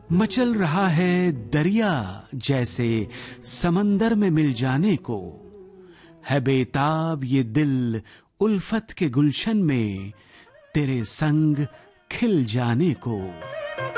मचल रहा है दरिया जैसे समंदर में मिल जाने को, है बेताब ये दिल उल्फत के गुलशन में तेरे संग खिल जाने को।